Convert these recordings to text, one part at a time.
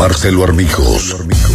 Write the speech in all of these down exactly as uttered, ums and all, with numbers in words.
Marcelo Armijos.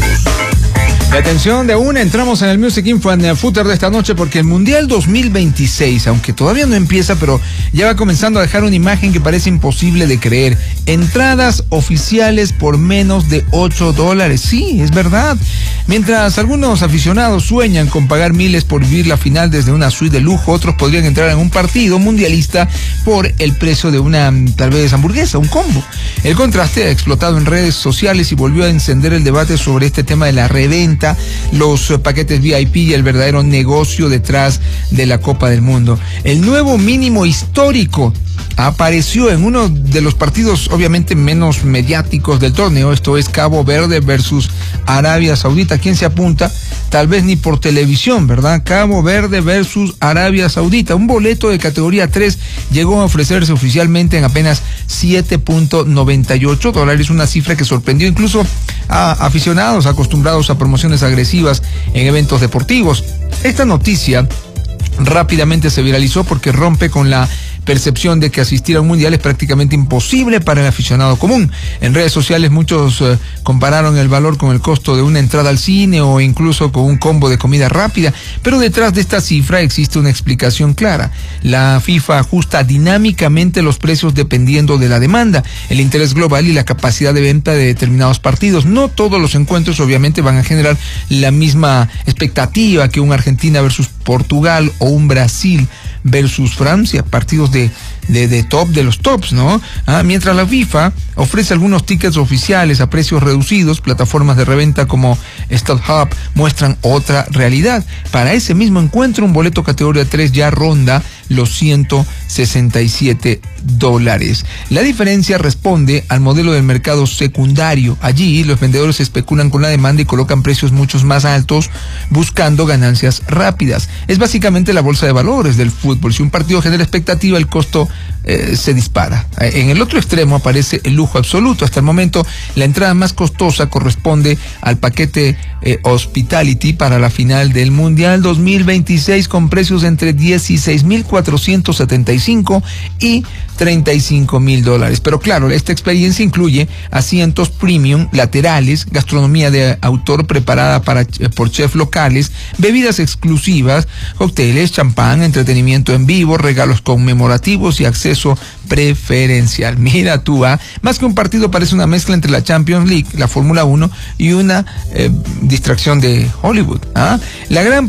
La atención de una, entramos en el Music Info en el footer de esta noche porque el Mundial dos mil veintiséis, aunque todavía no empieza, pero ya va comenzando a dejar una imagen que parece imposible de creer. Entradas oficiales por menos de ocho dólares. Sí, es verdad. Mientras algunos aficionados sueñan con pagar miles por vivir la final desde una suite de lujo, otros podrían entrar en un partido mundialista por el precio de una, tal vez, hamburguesa, un combo. El contraste ha explotado en redes sociales y volvió a encender el debate sobre este tema de la reventa, los paquetes V I P y el verdadero negocio detrás de la Copa del Mundo. El nuevo mínimo histórico apareció en uno de los partidos obviamente menos mediáticos del torneo. Esto es Cabo Verde versus Arabia Saudita. ¿Quién se apunta? Tal vez ni por televisión, ¿verdad? Cabo Verde versus Arabia Saudita. Un boleto de categoría tres llegó a ofrecerse oficialmente en apenas siete punto noventa y ocho dólares, una cifra que sorprendió incluso a aficionados acostumbrados a promociones agresivas en eventos deportivos. Esta noticia rápidamente se viralizó porque rompe con la percepción de que asistir a un mundial es prácticamente imposible para el aficionado común. En redes sociales muchos eh, compararon el valor con el costo de una entrada al cine o incluso con un combo de comida rápida, pero detrás de esta cifra existe una explicación clara. La FIFA ajusta dinámicamente los precios dependiendo de la demanda, el interés global y la capacidad de venta de determinados partidos. No todos los encuentros obviamente van a generar la misma expectativa que un Argentina versus Portugal o un Brasil versus Francia, partidos de, de, de top de los tops, ¿no? Ah, mientras la FIFA ofrece algunos tickets oficiales a precios reducidos, plataformas de reventa como StubHub muestran otra realidad. Para ese mismo encuentro, un boleto categoría tres ya ronda los ciento sesenta y siete dólares. La diferencia responde al modelo del mercado secundario. Allí los vendedores especulan con la demanda y colocan precios muchos más altos buscando ganancias rápidas. Es básicamente la bolsa de valores del fútbol. Si un partido genera expectativa, el costo eh, se dispara. En el otro extremo aparece el lujo absoluto. Hasta el momento, la entrada más costosa corresponde al paquete eh, Hospitality para la final del Mundial dos mil veintiséis con precios entre dieciséis mil cuatrocientos setenta y cinco y treinta y cinco mil dólares. Pero claro, esta experiencia incluye asientos premium, laterales, gastronomía de autor preparada para, por chefs locales, bebidas exclusivas, cócteles, champán, entretenimiento en vivo, regalos conmemorativos y acceso preferencial. Mira tú, ¿ah? Más que un partido parece una mezcla entre la Champions League, la Fórmula uno y una eh, distracción de Hollywood. ¿Ah? La gran